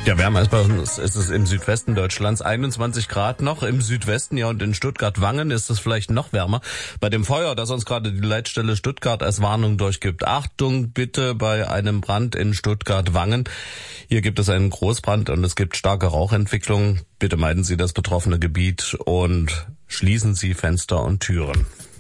Ja, wärmer als bei uns ist es im Südwesten Deutschlands 21 Grad noch. Im Südwesten, ja, und in Stuttgart-Wangen ist es vielleicht noch wärmer. Bei dem Feuer, das uns gerade die Leitstelle Stuttgart als Warnung durchgibt. Achtung bitte bei einem Brand in Stuttgart-Wangen. Hier gibt es einen Großbrand und es gibt starke Rauchentwicklung. Bitte meiden Sie das betroffene Gebiet und schließen Sie Fenster und Türen.